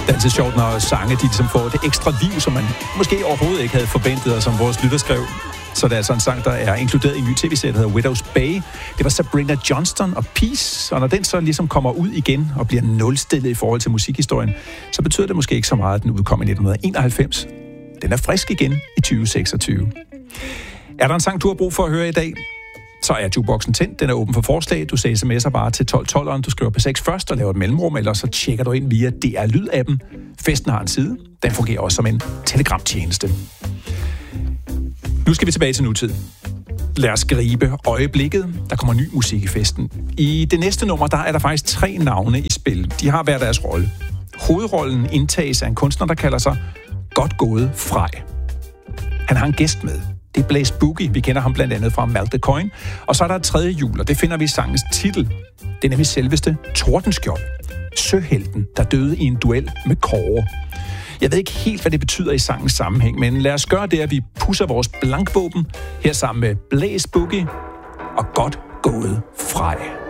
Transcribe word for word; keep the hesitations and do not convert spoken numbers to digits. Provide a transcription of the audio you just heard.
Det er altid sjovt, når sange de ligesom får det ekstra liv, som man måske overhovedet ikke havde forventet, og som vores lytter skrev. Så det er altså en sang, der er inkluderet i en ny tv-serie, der hedder Widow's Bay. Det var Sabrina Johnston og Peace, og når den så ligesom kommer ud igen og bliver nulstillet i forhold til musikhistorien, så betyder det måske ikke så meget, at den udkom i nitten enoghalvfems. Den er frisk igen i tyve seksogtyve. Er der en sang, du har brug for at høre i dag? Så er jukeboxen tændt. Den er åben for forslag. Du siger sms'er bare til tolv tolv. Du skriver P seks først og laver et mellemrum, eller så tjekker du ind via D R Lyd-appen. Festen har en side. Den fungerer også som en telegramtjeneste. Nu skal vi tilbage til nutid. Lad os gribe øjeblikket. Der kommer ny musik i festen. I det næste nummer, der er der faktisk tre navne i spil. De har hver deres rolle. Hovedrollen indtages af en kunstner, der kalder sig Godt Gået Frej. Han har en gæst med. Det er Blaze Boogie. Vi kender ham blandt andet fra Malk the Coin. Og så er der et tredje hjul, og det finder vi i sangens titel. Det er nemlig selveste Tordenskjold. Søhelten, der døde i en duel med Kåre. Jeg ved ikke helt, hvad det betyder i sangens sammenhæng, men lad os gøre det, at vi pusser vores blankvåben her sammen med Blaze Boogie og Godt Gået Frej.